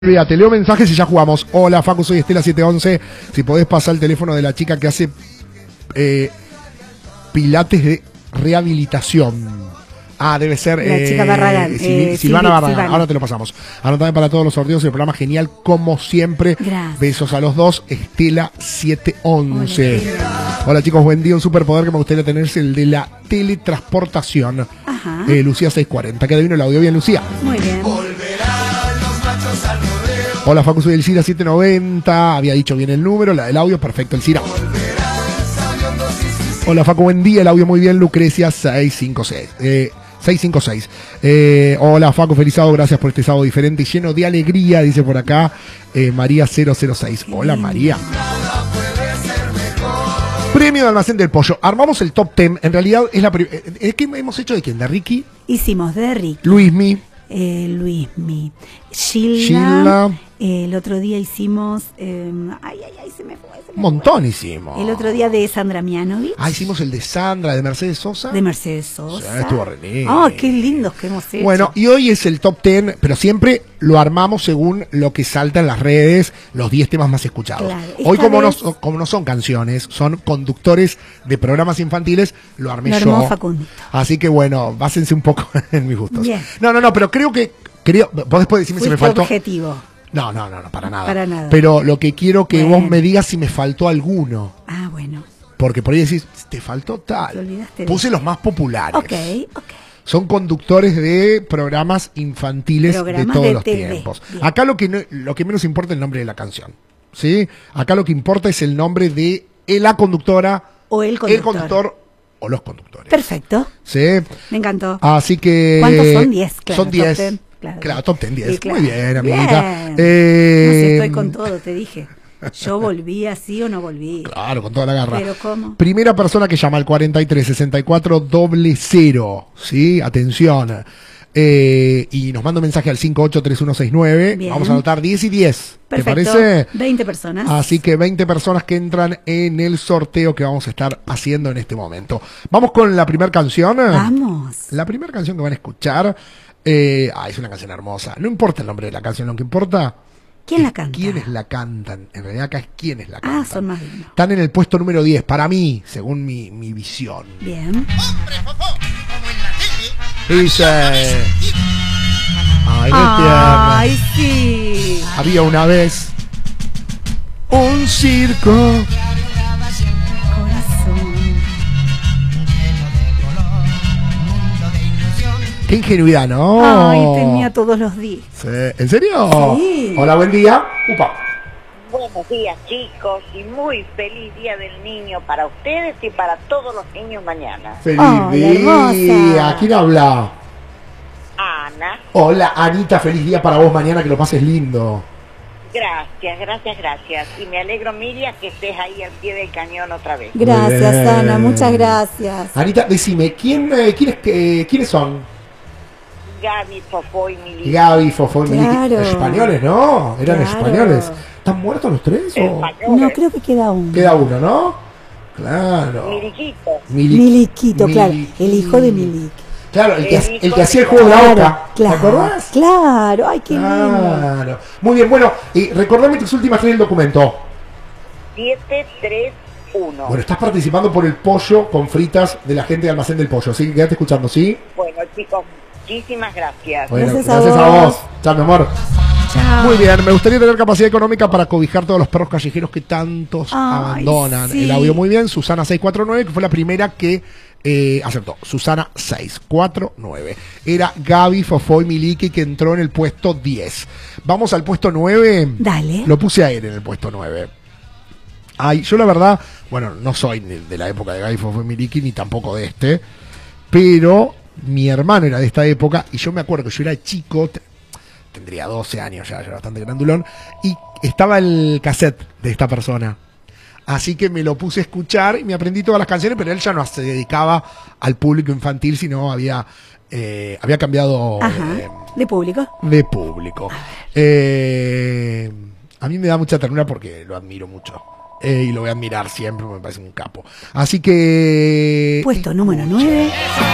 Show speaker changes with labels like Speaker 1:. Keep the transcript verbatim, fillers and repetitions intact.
Speaker 1: Te leo mensajes y ya jugamos. Hola Facu, soy Estela siete once. Si podés pasar el teléfono de la chica que hace eh, pilates de rehabilitación. Ah, debe ser
Speaker 2: la
Speaker 1: eh,
Speaker 2: chica Barragán,
Speaker 1: Sil
Speaker 2: eh,
Speaker 1: Silvana Barragán.
Speaker 2: Silvana.
Speaker 1: Ahora te lo pasamos. Anotame para todos los sorteos. El programa genial como siempre.
Speaker 2: Gracias.
Speaker 1: Besos a los dos. Estela siete once.
Speaker 2: Hola,
Speaker 1: Hola chicos, buen día. Un superpoder que me gustaría tener es el de la teletransportación.
Speaker 2: Ajá.
Speaker 1: Eh, Lucía seiscientos cuarenta. ¿Qué adivino el audio? Bien, Lucía.
Speaker 2: Muy bien.
Speaker 1: Hola Facu, soy el Cira setecientos noventa. Había dicho bien el número, la del audio, perfecto, el Cira. Hola Facu, buen día, el audio muy bien, Lucrecia seiscientos cincuenta y seis. Eh, seiscientos cincuenta y seis. Eh, hola Facu, feliz sábado, gracias por este sábado diferente y lleno de alegría, dice por acá eh, María cero cero seis. Hola María. Premio de Almacén del Pollo. Armamos el top diez. En realidad es la primera. ¿Es que hemos hecho de quién? ¿De Ricky?
Speaker 2: Hicimos de Ricky,
Speaker 1: Luismi.
Speaker 2: eh, Luismi, Sheila,
Speaker 1: Sheila.
Speaker 2: eh, el otro día hicimos, eh, ay, ay, ay, se me fue. Se me
Speaker 1: Un montón
Speaker 2: fue.
Speaker 1: hicimos.
Speaker 2: El otro día de Sandra Mianovich.
Speaker 1: Ah, hicimos el de Sandra, de Mercedes Sosa.
Speaker 2: De Mercedes Sosa.
Speaker 1: Sí, estuvo re lindo.
Speaker 2: Oh, qué lindos que hemos hecho.
Speaker 1: Bueno, y hoy es el top diez, pero siempre lo armamos según lo que salta en las redes, los diez temas más escuchados.
Speaker 2: Claro,
Speaker 1: Hoy,
Speaker 2: esta
Speaker 1: como,
Speaker 2: vez-
Speaker 1: no, como no son canciones, son conductores de programas infantiles, lo armé
Speaker 2: Lo
Speaker 1: yo.
Speaker 2: armó Facundito.
Speaker 1: Así que bueno, básense un poco en mis gustos.
Speaker 2: Bien.
Speaker 1: No, no, no, pero creo que, creo, vos después decime si me
Speaker 2: Fuiste
Speaker 1: faltó.
Speaker 2: objetivo.
Speaker 1: No, no, no, no, para nada.
Speaker 2: Para nada.
Speaker 1: Pero lo que quiero que
Speaker 2: Bueno.
Speaker 1: vos me digas si me faltó alguno.
Speaker 2: Ah, bueno.
Speaker 1: Porque por ahí decís, te faltó tal.
Speaker 2: Te olvidaste de-
Speaker 1: Puse los más populares.
Speaker 2: Ok, ok.
Speaker 1: Son conductores de programas infantiles
Speaker 2: Programas
Speaker 1: de todos
Speaker 2: de
Speaker 1: los
Speaker 2: T V.
Speaker 1: tiempos.
Speaker 2: Bien.
Speaker 1: Acá lo que no- lo que menos importa es el nombre de la canción. ¿Sí? Acá lo que importa es el nombre de la conductora,
Speaker 2: O el
Speaker 1: el
Speaker 2: conductor.
Speaker 1: conductor o los conductores.
Speaker 2: Perfecto.
Speaker 1: ¿Sí?
Speaker 2: Me encantó.
Speaker 1: Así que.
Speaker 2: ¿Cuántos son? Diez, claro,
Speaker 1: Son
Speaker 2: top
Speaker 1: diez.
Speaker 2: ten, claro.
Speaker 1: Claro, top diez, diez.
Speaker 2: Sí, claro.
Speaker 1: Muy bien, amiguita.
Speaker 2: Bien.
Speaker 1: Eh,
Speaker 2: No sé, estoy con todo, te dije. Yo volví así o no volví.
Speaker 1: Claro, con toda la garra.
Speaker 2: Pero ¿cómo?
Speaker 1: Primera persona que llama al cuarenta y tres sesenta y cuatro doble cero. ¿Sí? Atención. Eh, y nos manda un mensaje al cinco ocho tres uno seis nueve.
Speaker 2: Bien.
Speaker 1: Vamos a anotar diez y diez.
Speaker 2: Perfecto.
Speaker 1: ¿Te parece?
Speaker 2: veinte personas.
Speaker 1: Así que veinte personas que entran en el sorteo que vamos a estar haciendo en este momento. Vamos con la primera canción.
Speaker 2: Vamos.
Speaker 1: La primera canción que van a escuchar. Eh, ah, es una canción hermosa. No importa el nombre de la canción, lo que importa.
Speaker 2: ¿Quién la
Speaker 1: es
Speaker 2: canta?
Speaker 1: ¿Quiénes la cantan? En realidad acá es quiénes la cantan.
Speaker 2: Ah, son más lindos.
Speaker 1: Están en el puesto número diez, para mí, según mi, mi visión.
Speaker 2: Bien.
Speaker 1: Dice... Ay, qué
Speaker 2: Ay,
Speaker 1: tierna.
Speaker 2: sí.
Speaker 1: Había una vez un circo.
Speaker 2: Corazón.
Speaker 1: Qué ingenuidad, ¿no?
Speaker 2: Ay, tenía todos los días.
Speaker 1: Sí. ¿En serio?
Speaker 2: Sí.
Speaker 1: Hola, buen día. Upa.
Speaker 3: Buenos días, chicos, y muy feliz Día del Niño para ustedes y para todos los niños mañana.
Speaker 1: Feliz
Speaker 2: Ay,
Speaker 1: día.
Speaker 2: hermosa.
Speaker 1: ¿Quién habla?
Speaker 3: Ana,
Speaker 1: Hola, Anita, feliz día para vos mañana, que lo pases lindo.
Speaker 3: gracias, gracias, gracias. Y me alegro, Miriam, que estés ahí al pie del cañón otra vez.
Speaker 2: Gracias,
Speaker 1: bien.
Speaker 2: Ana. Muchas gracias.
Speaker 1: Anita, decime, ¿quién, eh, quiénes, eh, ¿quiénes son?
Speaker 3: Gaby, Fofó y Milita.
Speaker 1: Gaby, Fofó y Miliki.
Speaker 2: Claro.
Speaker 1: Españoles, ¿no? Eran
Speaker 2: Claro.
Speaker 1: españoles. ¿Están muertos los tres? o?
Speaker 2: No, creo que queda uno.
Speaker 1: Queda uno, ¿no? Claro.
Speaker 3: Miliquito.
Speaker 1: Mili-
Speaker 2: Miliquito, claro.
Speaker 1: Miliki.
Speaker 2: El hijo de Milik.
Speaker 1: Claro, el que,
Speaker 3: El
Speaker 1: el
Speaker 3: hijo
Speaker 1: que hacía el
Speaker 3: de-
Speaker 1: juego de la
Speaker 2: Claro,
Speaker 1: boca.
Speaker 2: claro.
Speaker 1: ¿Te acordás?
Speaker 2: Claro. Ay, qué lindo.
Speaker 1: Claro. Muy bien, bueno, y recordame tus últimas tres del documento.
Speaker 3: siete tres uno.
Speaker 1: Bueno, estás participando por el pollo con fritas de la gente de Almacén del Pollo, así que quédate escuchando, ¿sí?
Speaker 3: Bueno, chicos, muchísimas gracias.
Speaker 1: Bueno,
Speaker 2: Gracias a
Speaker 1: gracias a
Speaker 2: vos.
Speaker 1: vos. Chao, mi amor.
Speaker 2: Chao.
Speaker 1: Muy bien, me gustaría tener capacidad económica para cobijar todos los perros callejeros que tantos
Speaker 2: Ay,
Speaker 1: abandonan.
Speaker 2: sí.
Speaker 1: El audio muy bien, Susana seiscientos cuarenta y nueve, que fue la primera que eh, aceptó. Susana seiscientos cuarenta y nueve. Era Gaby, Fofó y Miliki, que entró en el puesto diez. Vamos al puesto nueve.
Speaker 2: Dale.
Speaker 1: Lo puse a él en el puesto nueve. Ay, yo la verdad, bueno, no soy ni de la época de Gaby, Fofó y Miliki, ni tampoco de este, pero mi hermano era de esta época y yo me acuerdo que yo era chico, te- tendría doce años ya, ya era bastante grandulón, y estaba el cassette de esta persona. Así que me lo puse a escuchar y me aprendí todas las canciones, pero él ya no se dedicaba al público infantil, sino había, eh, había cambiado
Speaker 2: Ajá.
Speaker 1: eh,
Speaker 2: De público.
Speaker 1: de público. Eh, a mí me da mucha ternura porque lo admiro mucho. Eh, y lo voy a admirar siempre, me parece un capo. Así que...
Speaker 2: Puesto número nueve.